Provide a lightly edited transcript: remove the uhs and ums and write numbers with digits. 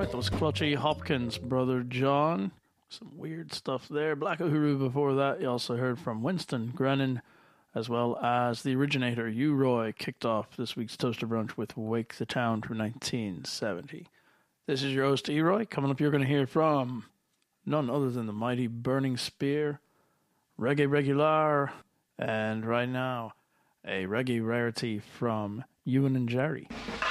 That was Clutchy Hopkins, Brother John. Some weird stuff there. Black Uhuru before that. You also heard from Winston Grennan, as well as the originator, U-Roy, kicked off this week's Toaster Brunch with Wake the Town from 1970. This is your host, E-Roy. Coming up, you're going to hear from none other than the mighty Burning Spear, Reggae Regular, and right now, a reggae rarity from Ewan and Jerry.